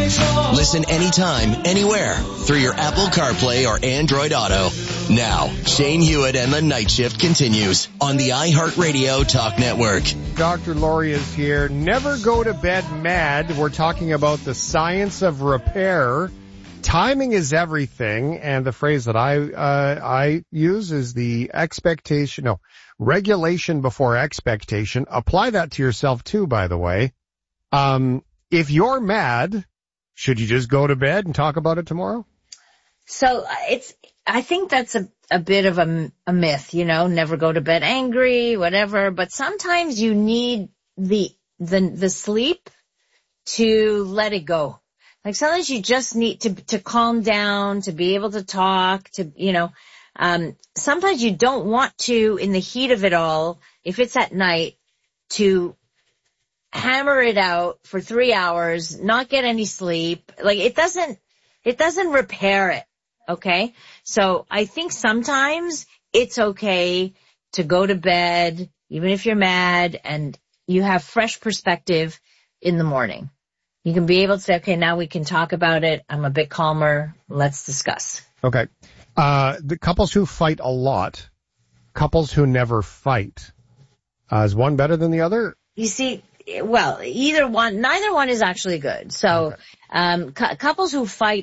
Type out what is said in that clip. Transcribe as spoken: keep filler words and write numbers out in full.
Listen anytime, anywhere, through your Apple CarPlay or Android Auto. Now, Shane Hewitt and the Night Shift continues on the iHeartRadio Talk Network. Doctor Lori is here. Never go to bed mad. We're talking about the science of repair. Timing is everything, and the phrase that I uh, I use is the expectation, no, regulation before expectation. Apply that to yourself too, by the way. Um, if you're mad, should you just go to bed and talk about it tomorrow? So it's, I think that's a, a bit of a, a myth, you know, never go to bed angry, whatever, but sometimes you need the, the, the sleep to let it go. Like sometimes you just need to, to calm down, to be able to talk, to, you know, um, sometimes you don't want to, in the heat of it all, if it's at night, to hammer it out for three hours, not get any sleep. Like it doesn't, it doesn't repair it. Okay. So I think sometimes it's okay to go to bed, even if you're mad, and you have fresh perspective in the morning. You can be able to say, okay, now we can talk about it. I'm a bit calmer. Let's discuss. Okay. Uh, the couples who fight a lot, couples who never fight, uh, is one better than the other? You see, well, either one, neither one is actually good. So, okay. um, cu- couples who fight